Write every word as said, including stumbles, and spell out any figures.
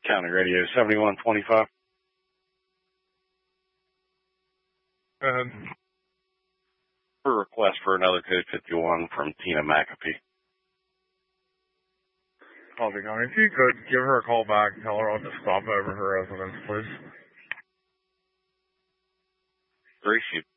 County Radio seventy-one twenty-five. Um, For request for another code fifty-one from Tina McAfee. Copy, Connie. If you could give her a call back and tell her I'll just stop over her residence, please. Three, she